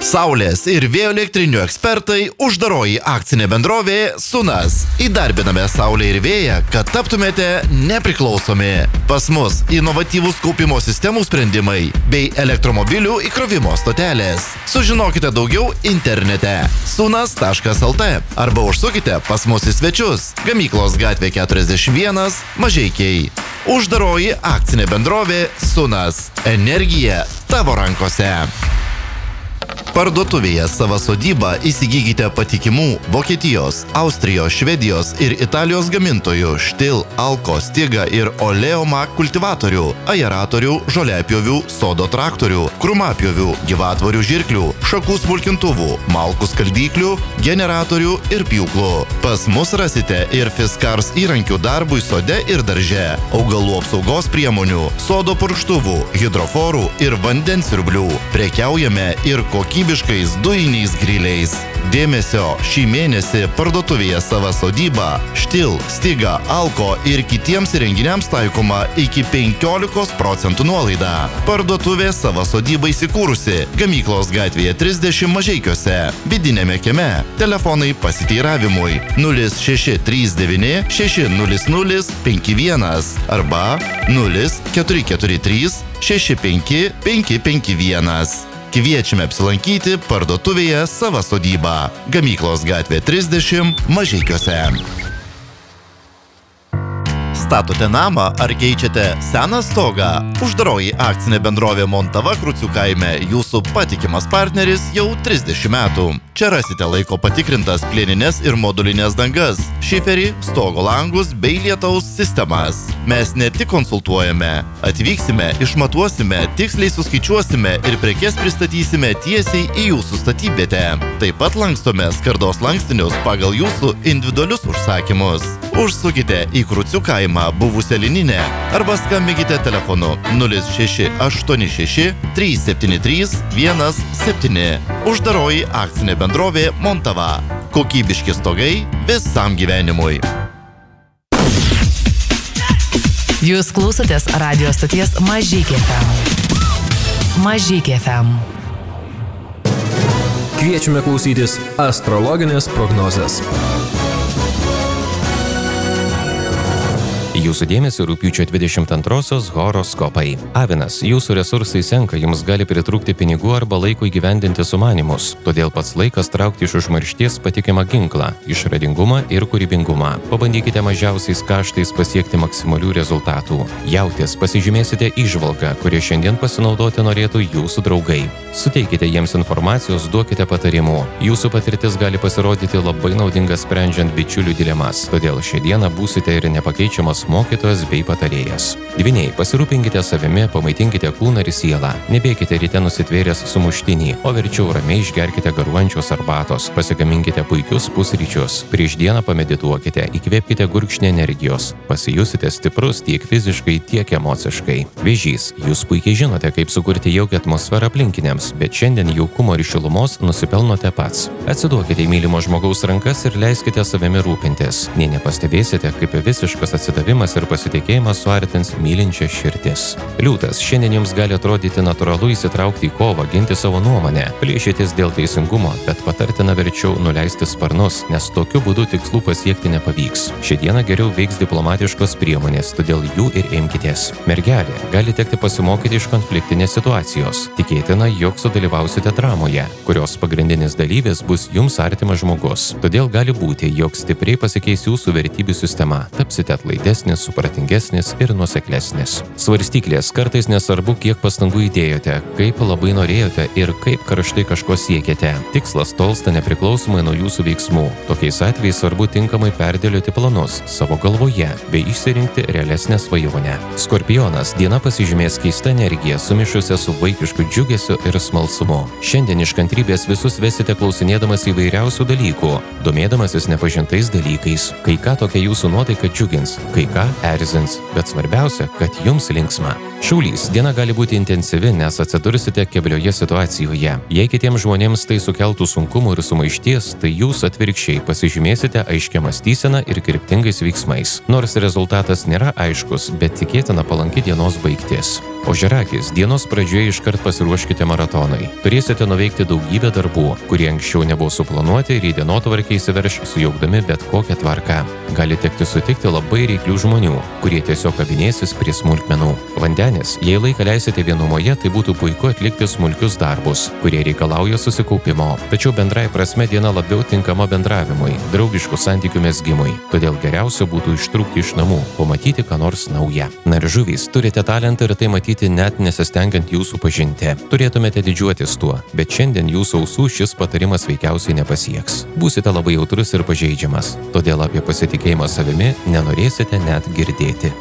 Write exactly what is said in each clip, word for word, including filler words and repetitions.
Saulės ir vėjo elektrinių ekspertai, uždaroji akcinė bendrovė Sunas. Įdarbiname saulę ir vėją, kad taptumėte nepriklausomi. Pas mus inovatyvūs kaupimo sistemų sprendimai bei elektromobilių įkrovimo stotelės. Sužinokite daugiau internete sunas taškas el te arba užsukite pas mus į svečius. Gamyklos gatvė keturiasdešimt vienas, Mažeikiai. Uždaroji akcinė bendrovė Sunas. Energija tavo rankose. Parduotuvėje Sava sodyba įsigykite patikimų Vokietijos, Austrijos, Švedijos ir Italijos gamintojų Štil, Alko, Stiga ir Oleoma kultivatorių, aeratorių, žoliapjovių, sodo traktorių, krūmapjovių, gyvatvorių žirklių, šakų smulkintuvų, malkų skaldyklių, generatorių ir pjūklų. Pas mus rasite ir Fiskars įrankių darbui sode ir darže, augalų apsaugos priemonių, sodo purkštuvų, hidroforų ir vandens siurblių. Prekiaujame ir kokybiškais dujiniais griliais. Dėmesio, šį mėnesį parduotuvėje Sava sodyba, Štil, Stiga, Alko ir kitiems įrenginiams taikoma iki penkiolikos procentų nuolaida. Parduotuvė Sava sodyba įsikūrusi Gamyklos gatvėje trisdešimt Mažeikiuose, vidinėme kieme. Telefonai pasiteiravimui nulis šeši trys devyni šeši nulis nulis penki vienas arba nulis keturi keturi trys šeši penki penki penki vienas. Kviečiame apsilankyti parduotuvėje Sava sodyba, Gamyklos gatvė trisdešimt Mažeikiuose. Statote namą ar keičiate seną stogą? Uždaroji akcinė bendrovė Montava Krucių kaime jūsų patikimas partneris jau trisdešimt metų. Čia rasite laiko patikrintas plieninės ir modulinės dangas, šiferį, stogo langus bei lietaus sistemas. Mes ne tik konsultuojame, atvyksime, išmatuosime, tiksliai suskaičiuosime ir prekes pristatysime tiesiai į jūsų statybvietę. Taip pat lankstome skardos lankstinius pagal jūsų individualius užsakymus. Užsukite į Krucių kaimą buvusią lininę arba skambinkite telefonu nulis šeši aštuoni šeši trys septyni trys vienas septyni. Uždaroji akcinė bendrovė Montava. Kokybiški stogai visam gyvenimui. Jūs klausotės radio stoties Mažeikiai ef em. Mažeikiai ef em. Kviečiame klausytis astrologinės prognozės. Jūsų dėmesio rugpjūčio dvidešimt antrosios horoskopai. Avinas, jūsų resursai senka, jums gali pritrūkti pinigų arba laiko įgyvendinti sumanymus. Todėl pats laikas traukti iš užmaršties patikimą ginklą, išradingumą ir kūrybingumą. Pabandykite mažiausiais kaštais pasiekti maksimalių rezultatų. Jautės, pasižymėsite įžvalgą, kurie šiandien pasinaudoti norėtų jūsų draugai. Suteikite jiems informacijos, duokite patarimų. Jūsų patirtis gali pasirodyti labai naudinga sprendžiant bičiulių dilemas. Todėl šią dieną būsite ir nepakeičiamas mokytojas bei patarėjas. Dvyniai, pasirūpinkite savimi, pamaitinkite kūną ir sielą. Nebėkite ryte nusitvėręs sumuštinį, o verčiau ramiai išgerkite garuojančios arbatos. Pasigaminkite puikius pusryčius. Prieš dieną pamedituokite, įkvėpkite gurkšnį energijos. Pasijusite stiprus tiek fiziškai, tiek emociškai. Vėžys, jūs puikiai žinote, kaip sukurti jaukią atmosferą aplinkiniams, bet šiandien jaukumo ir šilumos nusipelnote pats. Atsiduokite į mylimo žmogaus rankas ir leiskite savimi rūpintis. Nė nepastebėsite, kaip visiškas atsidavimas ir pasitikėjimas suartins mylinčią širdis. Liūtas, šiandien jums gali atrodyti natūralu įsitraukti į kovą, ginti savo nuomonę, plėšytis dėl teisingumo, bet patartina verčiau nuleisti sparnus, nes tokiu būdu tikslų pasiekti nepavyks. Šią dieną geriau veiks diplomatiškos priemonės, todėl jų ir imkitės. Mergelė, gali tekti pasimokyti iš konfliktinės situacijos. Tikėtina, jog sudalyvausite dramoje, kurios pagrindinis dalyvis bus jums artimas žmogus. Todėl gali būti, jog stipriai pasikeis jūsų vertybių sistema. Tapsite atlaidesnis, supratingesnis ir nuoseklesnis. Svarstyklės, kartais nesvarbu, kiek pastangų įdėjote, kaip labai norėjote ir kaip karštai kažko siekėte. Tikslas tolsta nepriklausomai nuo jūsų veiksmų. Tokiais atvejais svarbu tinkamai perdėlioti planus savo galvoje bei išsirinkti realesnę svajonę. Skorpionas, diena pasižymės keista energija, sumišusia su vaikišku džiugesiu ir smalsumu. Šiandien iš kantrybės visus vesite klausinėdamas įvairiausių dalykų, domėdamasis nepažintais dalykais. Kai ką tokia jūsų nuotaika džiugins, kai ką erzins, bet svarbiausia, kad jums linksma. Šaulys. Diena gali būti intensyvi, nes atsidursite keblioje situacijoje. Jei kitiems žmonėms tai sukeltų sunkumų ir sumaišties, tai jūs atvirkščiai pasižymėsite aiškia mąstysena ir kryptingais veiksmais. Nors rezultatas nėra aiškus, bet tikėtina palanki dienos baigtis. Ožiaragis. Dienos pradžioje iškart pasiruoškite maratonai. Turėsite nuveikti daugybę darbų, kurie anksčiau nebuvo suplanuoti ir į dienotvarkę įsiverš sujaukdami bet kokią tvarką. Gali tekti sutikti labai reiklių žmonių, kurie tiesiog kabinėsis prie smulkmenų. Vandenis. Jei laiką leisite vienumoje, tai būtų puiku atlikti smulkius darbus, kurie reikalauja susikaupimo. Tačiau bendrai prasme diena labiau tinkama bendravimui, draugiškų santykių mezgimui. Todėl geriausia būtų ištrūkti iš namų, pamatyti ką nors naują. Na ir žuvys. Turite talentą ir tai matyti net nesistengiant jūsų pažinti. Turėtumėte didžiuotis tuo, bet šiandien jūsų ausų šis patarimas veikiausiai nepasieks. Būsite labai jautrus ir pažeidžiamas, todėl apie pasitikėjimą savimi nenorėsite net girdėti.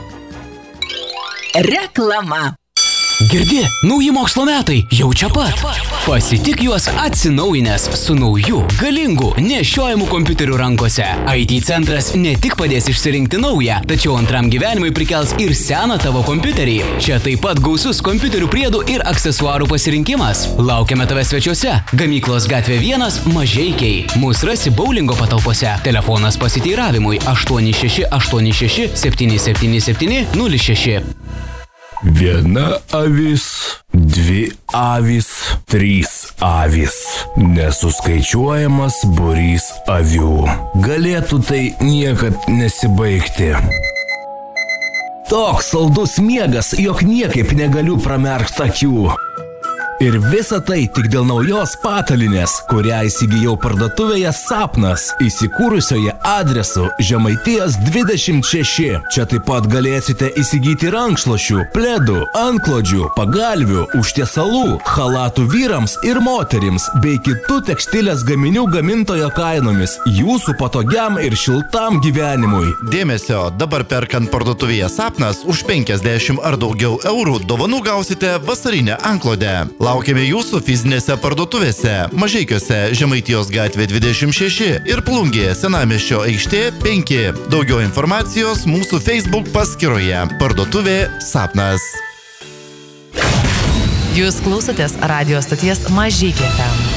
Reklama. Girdi, nauji mokslo metai jau čia pat. Pasitik juos atsinaujinęs su nauju, galingu, nešiojamu kompiuteriu rankose. I T centras ne tik padės išsirinkti naują, tačiau antram gyvenimui prikels ir seną tavo kompiuterį. Čia taip pat gausus kompiuterių priedų ir aksesuarų pasirinkimas. Laukiame tave svečiuose. Gamyklos gatvė vienas Mažeikiai. Mūsų rasi boulingo patalpose. Telefonas pasiteiravimui aštuoni šeši aštuoni šeši septyni septyni septyni nulis šeši. Viena avis, dvi avys, trys avys. Nesuskaičiuojamas būrys avių. Galėtų tai niekad nesibaigti. Toks saldus miegas, jog niekaip negaliu pramerkti akių. Ir visa tai tik dėl naujos patalinės, kurią įsigijau parduotuvėje Sapnas, įsikūrusioje adresu Žemaitijos dvidešimt šeši. Čia taip pat galėsite įsigyti rankšluosčių, pledų, antklodžių, pagalvių, užtiesalų, chalatų vyrams ir moterims, bei kitų tekstilės gaminių gamintojo kainomis jūsų patogiam ir šiltam gyvenimui. Dėmesio, dabar perkant parduotuvėje Sapnas už penkiasdešimt ar daugiau eurų dovanų gausite vasarinę antklodę. Laukiame jūsų fizinėse parduotuvėse Mažeikiuose Žemaitijos gatvė dvidešimt šeši ir Plungėje Senamiesčio aikštė penki. Daugiau informacijos mūsų Facebook paskyroje. Parduotuvė Sapnas. Jūs klausotės radio stoties Mažeikiai F M.